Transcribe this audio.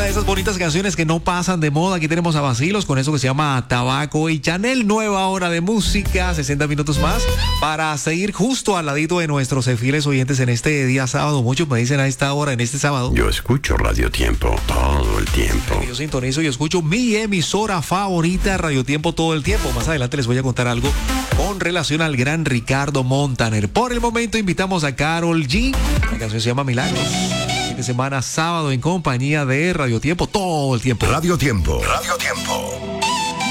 de esas bonitas canciones que no pasan de moda. Aquí tenemos a Vacilos con eso que se llama Tabaco y Chanel. Nueva hora de música, 60 minutos más para seguir justo al ladito de nuestros fieles oyentes en este día sábado. Muchos me dicen a esta hora, en este sábado. Yo escucho Radio Tiempo todo el tiempo. Yo sintonizo y escucho mi emisora favorita, Radio Tiempo, todo el tiempo. Más adelante les voy a contar algo con relación al gran Ricardo Montaner. Por el momento invitamos a Karol G. La canción se llama Milagros. Fin de semana sábado en compañía de Radio Tiempo todo el tiempo. Radio Tiempo. Radio Tiempo.